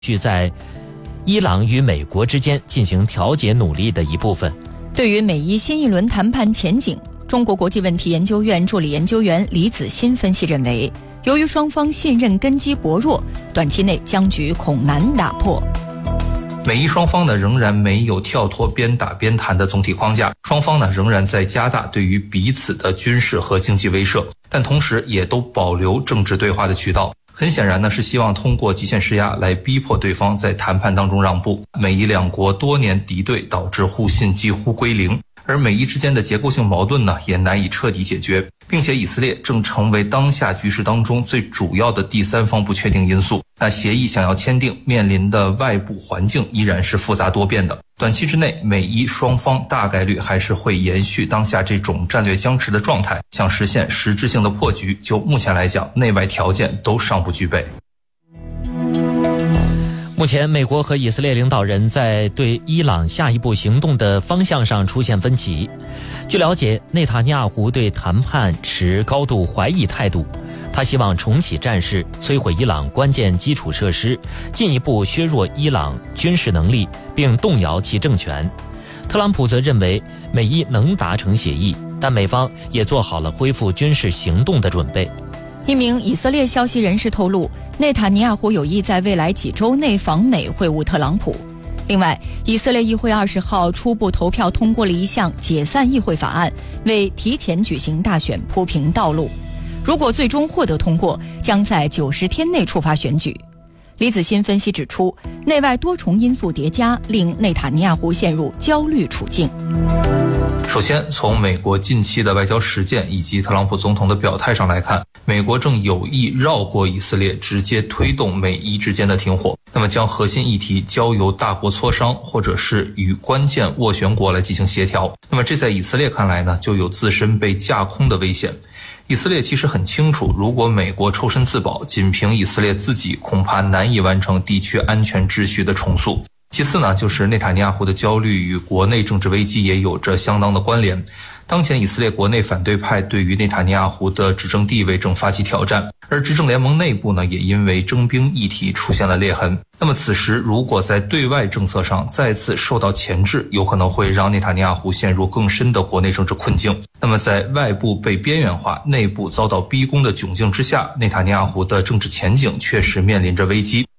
续在伊朗与美国之间进行调解努力的一部分。 对于美伊新一轮谈判前景，中国国际问题研究院助理研究员李子欣分析认为，由于双方信任根基薄弱，短期内僵局恐难打破。 美伊双方呢仍然没有跳脱边打边谈的总体框架，双方呢仍然在加大对于彼此的军事和经济威慑，但同时也都保留政治对话的渠道。很显然呢是希望通过极限施压来逼迫对方在谈判当中让步。美伊两国多年敌对导致互信几乎归零，而美伊之间的结构性矛盾呢也难以彻底解决，并且以色列正成为当下局势当中最主要的第三方不确定因素。那协议想要签订，面临的外部环境依然是复杂多变的。短期之内，美伊双方大概率还是会延续当下这种战略僵持的状态，想实现实质性的破局，就目前来讲，内外条件都尚不具备。 目前，美国和以色列领导人在对伊朗下一步行动的方向上出现分歧。据了解，内塔尼亚胡对谈判持高度怀疑态度，他希望重启战事，摧毁伊朗关键基础设施，进一步削弱伊朗军事能力，并动摇其政权。特朗普则认为美伊能达成协议，但美方也做好了恢复军事行动的准备。 一名以色列消息人士透露，内塔尼亚胡有意在未来几周内访美会晤特朗普。另外，以色列议会20号初步投票通过了一项解散议会法案，为提前举行大选铺平道路。如果最终获得通过，将在90天内触发选举。李子欣分析指出，内外多重因素叠加，令内塔尼亚胡陷入焦虑处境。 首先，从美国近期的外交实践以及特朗普总统的表态上来看，美国正有意绕过以色列，直接推动美伊之间的停火，那么将核心议题交由大国磋商，或者是与关键斡旋国来进行协调。那么这在以色列看来呢，就有自身被架空的危险。以色列其实很清楚，如果美国抽身自保，仅凭以色列自己恐怕难以完成地区安全秩序的重塑。其次呢，就是内塔尼亚胡的焦虑与国内政治危机也有着相当的关联。当前以色列国内反对派对于内塔尼亚胡的执政地位正发起挑战，而执政联盟内部呢，也因为征兵议题出现了裂痕。那么此时如果在对外政策上再次受到钳制，有可能会让内塔尼亚胡陷入更深的国内政治困境。那么在外部被边缘化，内部遭到逼宫的窘境之下，内塔尼亚胡的政治前景确实面临着危机。